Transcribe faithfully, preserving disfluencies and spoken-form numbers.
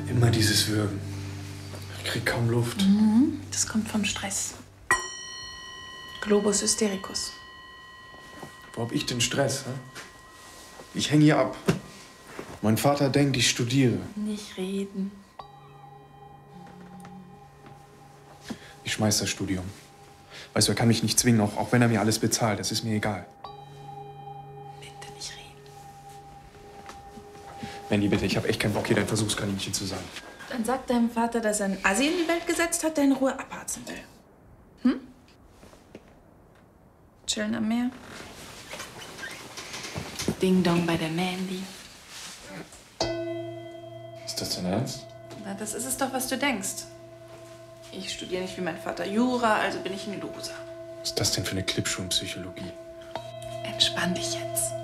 Immer dieses Würgen. Ich krieg kaum Luft. Mhm. Das kommt vom Stress. Globus hystericus. Wo hab ich den Stress? Hä? Ich häng hier ab. Mein Vater denkt, ich studiere. Nicht reden. Ich schmeiß das Studium. Weißt du, er kann mich nicht zwingen, auch, auch wenn er mir alles bezahlt. Das ist mir egal. Bitte nicht reden. Mandy, bitte, ich hab echt keinen Bock, hier dein Versuchskaninchen zu sein. Dann sag deinem Vater, dass er einen Assi in die Welt gesetzt hat, der in Ruhe abharzen will. Hm? Chillen am Meer. Ding Dong bei der Mandy. Ist das dein Ernst? Na, das ist es doch, was du denkst. Ich studiere nicht wie mein Vater Jura, also bin ich ein Loser. Was ist das denn für eine Klippschuhenpsychologie? Entspann dich jetzt.